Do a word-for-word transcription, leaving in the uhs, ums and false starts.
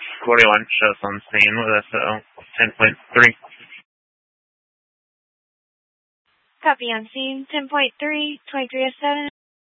forty-one shows on scene with S O ten point three. Copy on scene ten point three, twenty-three S seven.